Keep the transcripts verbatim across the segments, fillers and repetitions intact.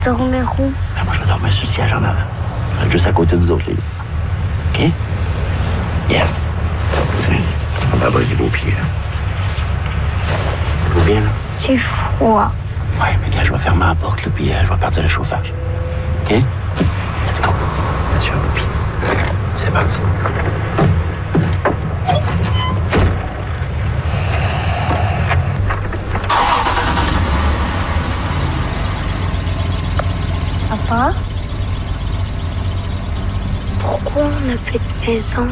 Dormir où? Ben, moi, je vais dormir sur le siège en avant. Je vais juste à côté de nous autres, les gars. OK? Yes. Tiens, on va avoir des beaux pieds, là. Tout bien, là? J'ai froid. Ouais, mais gars, je vais fermer la porte, là, puis euh, je vais partir le chauffage. OK? Let's go. Attention, puis c'est parti. Papa? Pourquoi on n'a plus de maison?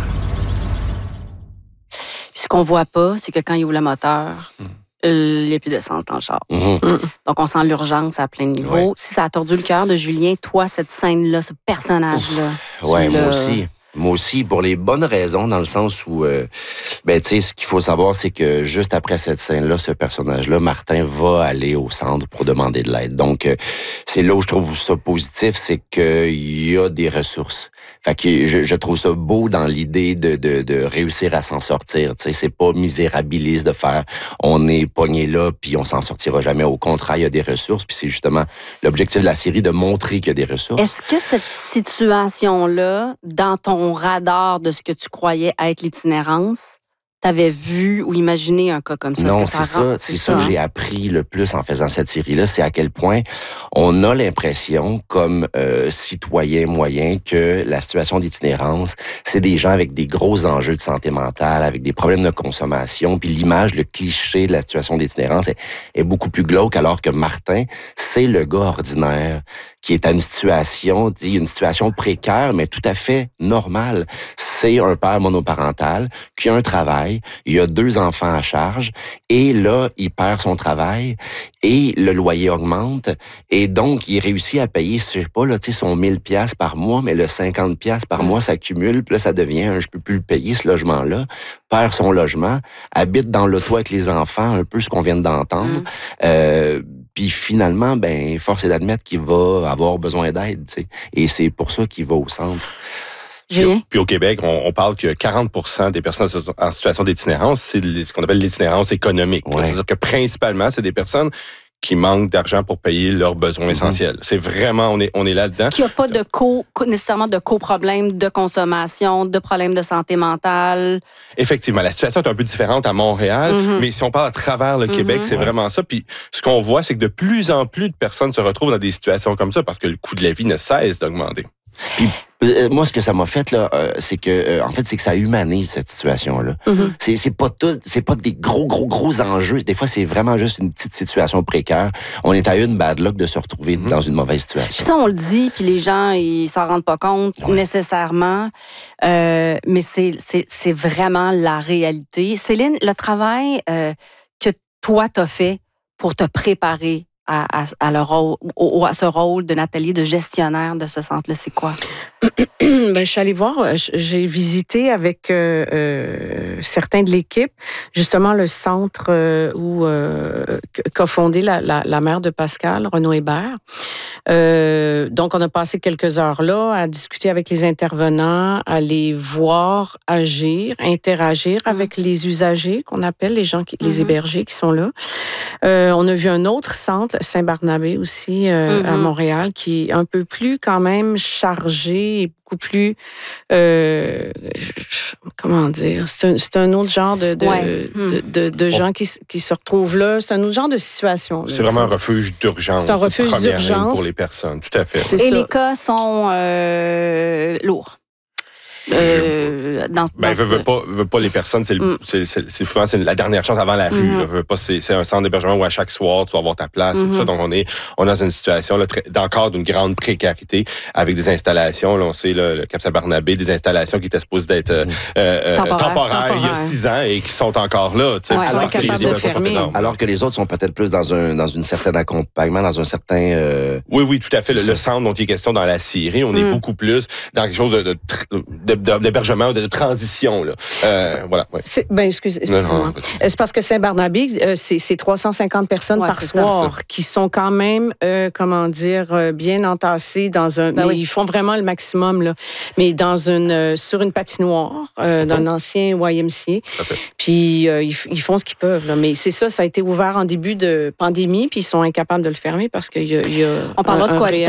Puis ce qu'on voit pas, c'est que quand il ouvre le moteur, mm. il n'y a plus d'essence dans le char. Mm-hmm. Mm. Donc, on sent l'urgence à plein niveau. Ouais. Si ça a tordu le cœur de Julien, toi, cette scène-là, ce personnage-là... Oui, moi aussi. Moi aussi, pour les bonnes raisons, dans le sens où, euh, ben, tu sais, ce qu'il faut savoir, c'est que juste après cette scène-là, ce personnage-là, Martin, va aller au centre pour demander de l'aide. Donc, euh, c'est là où je trouve ça positif, c'est qu'il y a des ressources. Fait que je, je trouve ça beau dans l'idée de, de, de réussir à s'en sortir. Tu sais, c'est pas misérabiliste de faire on est pogné là puis on s'en sortira jamais. Au contraire, il y a des ressources. Puis c'est justement l'objectif de la série de montrer qu'il y a des ressources. Est-ce que cette situation-là, dans ton radar de ce que tu croyais être l'itinérance, t'avais vu ou imaginé un cas comme ça? Non, que ça c'est ça. C'est, c'est ça, ça que hein? j'ai appris le plus en faisant cette série-là, c'est à quel point on a l'impression, comme euh, citoyen moyen, que la situation d'itinérance, c'est des gens avec des gros enjeux de santé mentale, avec des problèmes de consommation, puis l'image, le cliché de la situation d'itinérance est, est beaucoup plus glauque, alors que Martin, c'est le gars ordinaire qui est à une situation, une situation précaire, mais tout à fait normale. C'est un père monoparental qui a un travail, il a deux enfants à charge, et là, il perd son travail, et le loyer augmente, et donc, il réussit à payer, je sais pas, là, tu sais, son mille piastres par mois, mais le cinquante piastres par mois s'accumule, puis là, ça devient un, je peux plus le payer, ce logement-là, perd son logement, habite dans l'auto avec les enfants, un peu ce qu'on vient d'entendre, mmh. euh, puis finalement, ben, force est d'admettre qu'il va avoir besoin d'aide, tu sais. Et c'est pour ça qu'il va au centre. Puis au, puis au Québec, on, on parle que quarante pour cent des personnes en situation d'itinérance, c'est ce qu'on appelle l'itinérance économique. Ouais. C'est-à-dire que principalement, c'est des personnes qui manquent d'argent pour payer leurs besoins mm-hmm. essentiels. C'est vraiment, on est, on est là-dedans. Qu'il n'y a pas de co, nécessairement de co-problèmes de consommation, de problèmes de santé mentale. Effectivement, la situation est un peu différente à Montréal, mm-hmm. mais si on parle à travers le mm-hmm. Québec, c'est vraiment ça. Puis ce qu'on voit, c'est que de plus en plus de personnes se retrouvent dans des situations comme ça parce que le coût de la vie ne cesse d'augmenter. Puis, euh, moi, ce que ça m'a fait, là, euh, c'est que, euh, en fait, c'est que ça humanise cette situation-là. Mm-hmm. C'est, c'est pas tout, c'est pas des gros, gros, gros enjeux. Des fois, c'est vraiment juste une petite situation précaire. On est à une bad luck de se retrouver mm-hmm. dans une mauvaise situation. Puis ça, on le dit, puis les gens, ils s'en rendent pas compte ouais. nécessairement. Euh, mais c'est, c'est, c'est vraiment la réalité. Céline, le travail euh, que toi, t'as fait pour te préparer À, à, à, le rôle, au, à ce rôle de Nathalie, de gestionnaire de ce centre-là, c'est quoi? Ben, je suis allée voir, j'ai visité avec euh, euh, certains de l'équipe, justement le centre euh, où euh, qu'a fondé la, la, la mère de Pascal, Renaud Hébert. Euh, donc, on a passé quelques heures là à discuter avec les intervenants, à les voir agir, interagir mmh. avec les usagers qu'on appelle, les gens, qui, mmh. les hébergés qui sont là. Euh, on a vu un autre centre, Saint-Barnabé aussi, euh, mmh. à Montréal, qui est un peu plus quand même chargé et beaucoup plus, euh, comment dire, c'est un, c'est un autre genre de, de, ouais. de, de, de gens qui, qui se retrouvent là. C'est un autre genre de situation. Là, c'est vraiment un refuge d'urgence. C'est un refuge d'urgence. Pour les personnes, tout à fait. C'est Et ça. Les cas sont euh, lourds. Euh, dans, ben, dans veut, veut pas, veut pas les personnes, c'est, le, mm. c'est, c'est, c'est, souvent c'est la dernière chance avant la rue. Mm-hmm. Là, veut pas, c'est, c'est un centre d'hébergement où à chaque soir tu vas avoir ta place. Mm-hmm. Et tout ça. Donc on est, on est dans une situation là, très, encore d'une grande précarité avec des installations. Là, on sait là, le Cap Saint-Barnabé, des installations qui étaient supposées d'être euh, euh, temporaires, temporaires il y a six ans et qui sont encore là. Ouais, alors, que les alors que les autres sont peut-être plus dans un dans une certaine accompagnement, dans un certain. Euh... Oui, oui, tout à fait. Le, le centre dont il est question dans la série, on mm. est beaucoup plus dans quelque chose de, de, de d'hébergement, de, de transition. Là. Euh, voilà. Ouais. C'est, ben, excuse, excuse-moi. C'est parce que Saint-Barnabé, euh, c'est, c'est trois cent cinquante personnes ouais, par soir ça. Qui sont quand même, euh, comment dire, euh, bien entassées dans un. Ben mais oui. Ils font vraiment le maximum là. Mais dans une, euh, sur une patinoire euh, d'un ancien Y M C A. Puis euh, ils, ils font ce qu'ils peuvent. Là. Mais c'est ça, ça a été ouvert en début de pandémie, puis ils sont incapables de le fermer parce qu'il y a, il y a on parle de quoi?